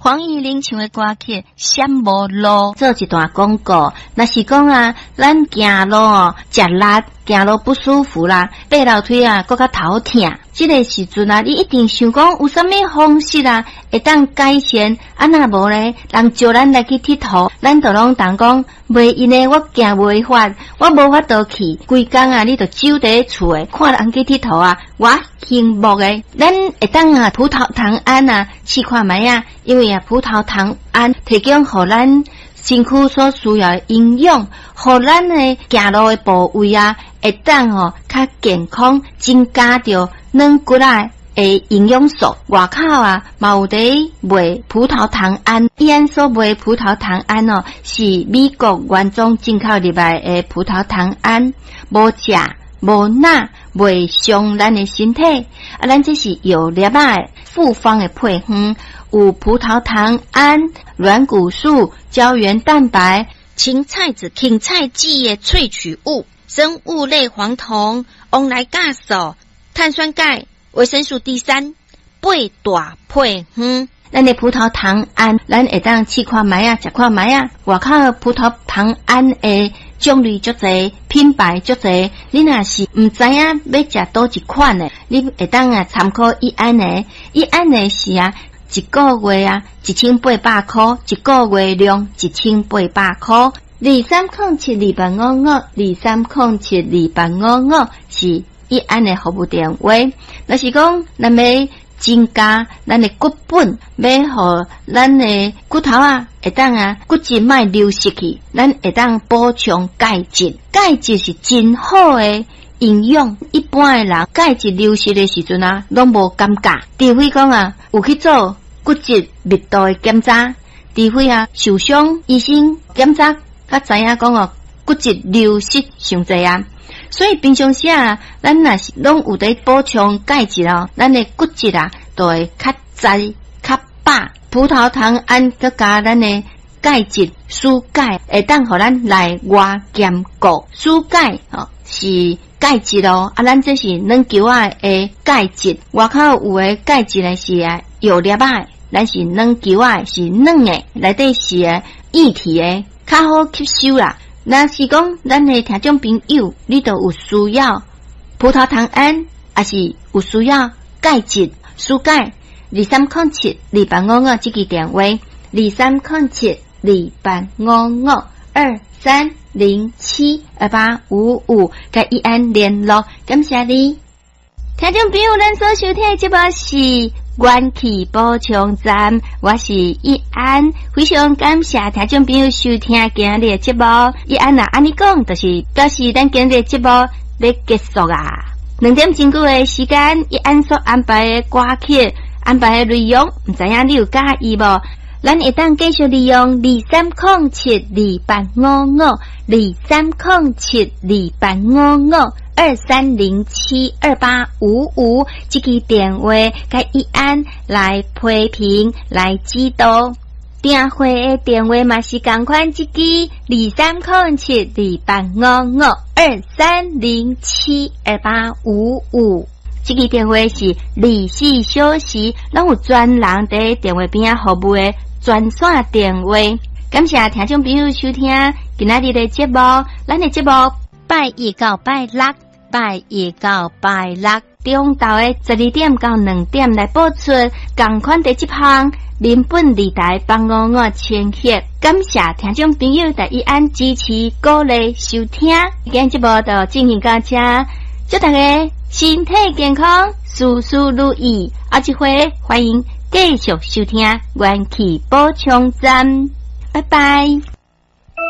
黄义玲唱的歌曲《闪无路》，做一段广告。若是讲啊，咱行路哦，食力，行路不舒服啦，爬楼梯啊，搁较头痛。这个时阵啊，你一定想讲有啥物方式啊，会当改善？啊，若无咧，人叫咱来去佚佗，咱就拢当讲袂因诶，我行袂法，我无法度去，规工啊，你就守伫厝诶，看人去佚佗啊，我幸福诶。咱会当啊，葡萄糖胺啊，试看觅啊，因为啊，葡萄糖胺提供互咱身躯所需要的营养，互咱诶行路诶部位啊，会当吼较健康，增加着软骨啊诶营养素。外口啊，嘛有伫卖葡萄糖胺，伊安所卖葡萄糖胺哦，是美国原装进口入来诶葡萄糖胺，无食无钠，袂伤咱诶身体。啊，咱这是药粒仔复方诶配方。有葡萄糖胺、软骨素、胶原蛋白、芹菜籽剂的萃取物、生物类黄酮、翁来酵素、碳酸钙、维生素 D3、8大配方。咱的葡萄糖胺，咱会当试看觅啊，食看觅啊。外口葡萄糖胺的种类足侪，品牌足侪。你若是唔知影要食倒一款的，你会当啊参考伊安的。伊安的是啊。一个月啊，1800块，一个月量1800块。23072855，23072855是伊安的服务电话。若是讲咱要增加咱的骨本，要互咱的骨头啊，会当啊骨质莫流失去，咱会当补充钙质。钙质是真好的营养，一般的人钙质流失的时阵啊，拢无感觉。除非讲啊，有去做骨质密度的检查，除非啊受伤，医生检查，才知影讲哦，骨质流失伤济啊。所以平常时啊，咱若是拢有在补充钙质哦，咱的骨质啊，就会较侪较饱。葡萄糖胺佮加咱的钙质、输钙，会当互咱内外兼顾。输钙哦是钙质哦，啊，咱这是软球仔的钙质，外口有的钙质呢是啊药粒仔，咱是软球仔是软的，内底是液体的，较好吸收啦。若是讲咱的听众朋友，你都有需要葡萄糖胺，还是有需要钙质、输钙，23072855这个电话，2307285523072855，甲伊安联络，感谢你。听众朋友，咱所收听的节目是元气补充站，我是伊安，非常感谢听众朋友收听今日的节目。伊安安尼讲，就是表示咱今日的节目要结束啊。2点钟久的时间，伊安所安排的歌曲、安排的内容，唔知影你有介意无？咱会当继续利用23072855，23072855这个电话，甲伊安来批评来指导。订货的电话嘛是同款，这个23072855，23072855。这个电话是24小时，拢有专人在电话边啊服务的专线电话。感谢听众朋友收听今仔日的节目，咱的节目拜一到拜六，中昼的12点到2点来播出，同款第一项林本理台帮我千血。感谢听众朋友在伊安支持鼓励收听，今天节目就进行到这，祝大家身体健康，事事如意。下一回欢迎继续收听元气补充站，拜拜。